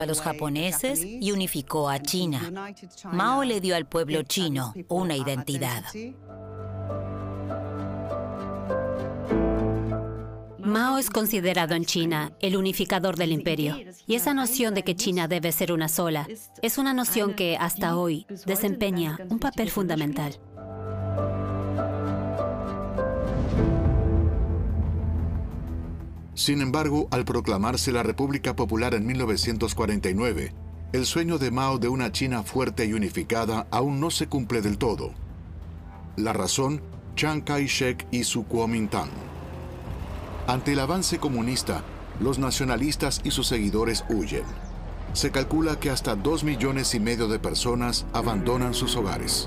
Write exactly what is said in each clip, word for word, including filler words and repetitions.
a los japoneses y unificó a China. Mao le dio al pueblo chino una identidad. Mao es considerado en China el unificador del imperio, y esa noción de que China debe ser una sola es una noción que hasta hoy desempeña un papel fundamental. Sin embargo, al proclamarse la República Popular en mil novecientos cuarenta y nueve, el sueño de Mao de una China fuerte y unificada aún no se cumple del todo. La razón, Chiang Kai-shek y su Kuomintang. Ante el avance comunista, los nacionalistas y sus seguidores huyen. Se calcula que hasta dos millones y medio de personas abandonan sus hogares.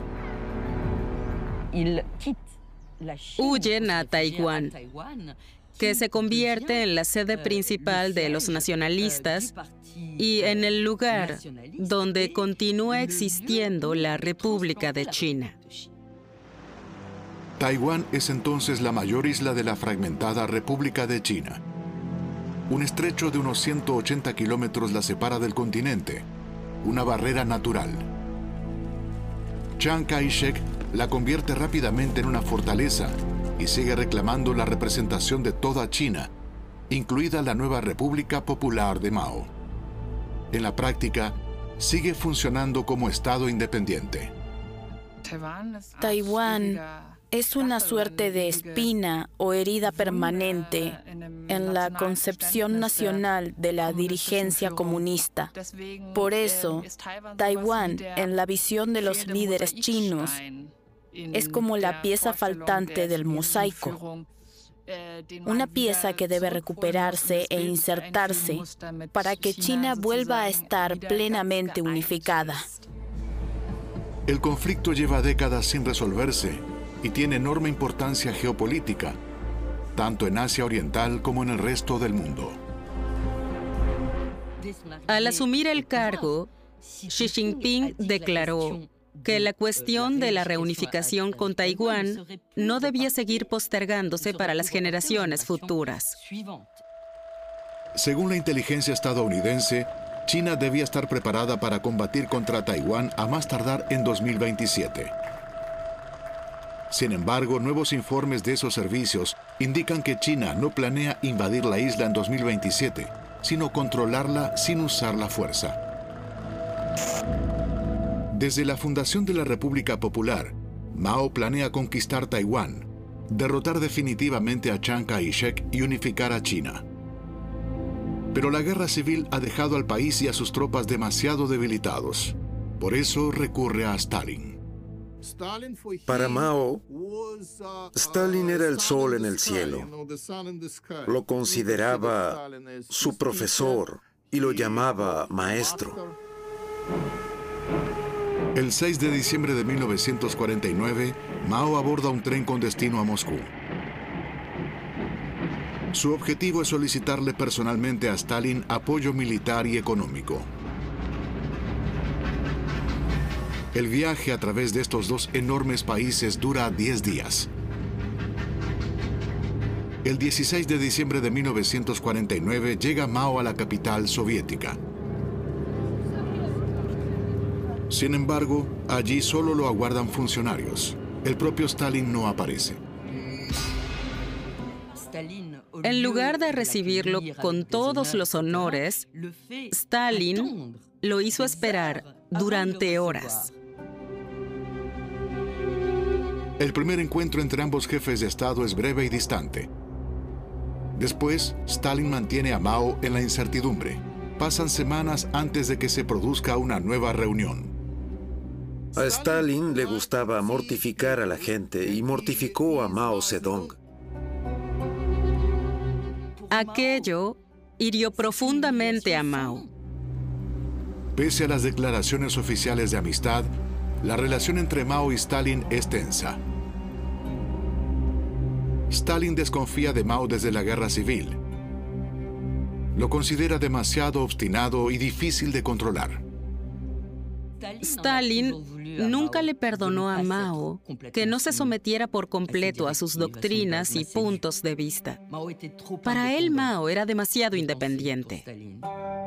Huyen a Taiwán, que se convierte en la sede principal de los nacionalistas y en el lugar donde continúa existiendo la República de China. Taiwán es entonces la mayor isla de la fragmentada República de China. Un estrecho de unos ciento ochenta kilómetros la separa del continente, una barrera natural. Chiang Kai-shek la convierte rápidamente en una fortaleza y sigue reclamando la representación de toda China, incluida la nueva República Popular de Mao. En la práctica, sigue funcionando como Estado independiente. Taiwán es una suerte de espina o herida permanente en la concepción nacional de la dirigencia comunista. Por eso, Taiwán, en la visión de los líderes chinos, es como la pieza faltante del mosaico, una pieza que debe recuperarse e insertarse para que China vuelva a estar plenamente unificada. El conflicto lleva décadas sin resolverse y tiene enorme importancia geopolítica, tanto en Asia Oriental como en el resto del mundo. Al asumir el cargo, Xi Jinping declaró que la cuestión de la reunificación con Taiwán no debía seguir postergándose para las generaciones futuras. Según la inteligencia estadounidense, China debía estar preparada para combatir contra Taiwán a más tardar en dos mil veintisiete. Sin embargo, nuevos informes de esos servicios indican que China no planea invadir la isla en dos mil veintisiete, sino controlarla sin usar la fuerza. Desde la fundación de la República Popular, Mao planea conquistar Taiwán, derrotar definitivamente a Chiang Kai-shek y unificar a China. Pero la guerra civil ha dejado al país y a sus tropas demasiado debilitados. Por eso recurre a Stalin. Para Mao, Stalin era el sol en el cielo. Lo consideraba su profesor y lo llamaba maestro. El seis de diciembre de mil novecientos cuarenta y nueve, Mao aborda un tren con destino a Moscú. Su objetivo es solicitarle personalmente a Stalin apoyo militar y económico. El viaje a través de estos dos enormes países dura diez días. El dieciséis de diciembre de mil novecientos cuarenta y nueve llega Mao a la capital soviética. Sin embargo, allí solo lo aguardan funcionarios. El propio Stalin no aparece. En lugar de recibirlo con todos los honores, Stalin lo hizo esperar durante horas. El primer encuentro entre ambos jefes de Estado es breve y distante. Después, Stalin mantiene a Mao en la incertidumbre. Pasan semanas antes de que se produzca una nueva reunión. A Stalin le gustaba mortificar a la gente y mortificó a Mao Zedong. Aquello hirió profundamente a Mao. Pese a las declaraciones oficiales de amistad, la relación entre Mao y Stalin es tensa. Stalin desconfía de Mao desde la guerra civil. Lo considera demasiado obstinado y difícil de controlar. Stalin nunca le perdonó a Mao que no se sometiera por completo a sus doctrinas y puntos de vista. Para él, Mao era demasiado independiente.